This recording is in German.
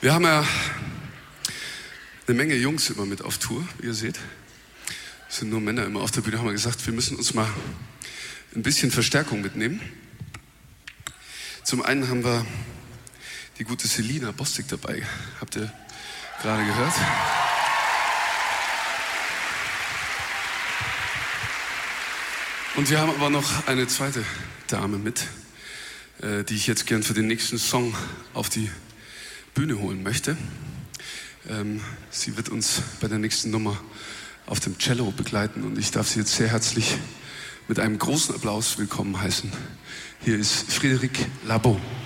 Wir haben ja eine Menge Jungs immer mit auf Tour, wie ihr seht. Es sind nur Männer immer auf der Bühne, haben wir gesagt, wir müssen uns mal ein bisschen Verstärkung mitnehmen. Zum einen haben wir die gute Selina Bostik dabei. Habt ihr gerade gehört? Und wir haben aber noch eine zweite Dame mit, die ich jetzt gern für den nächsten Song auf die Bühne holen möchte. Sie wird uns bei der nächsten Nummer auf dem Cello begleiten und ich darf sie jetzt sehr herzlich mit einem großen Applaus willkommen heißen. Hier ist Frédéric Labo.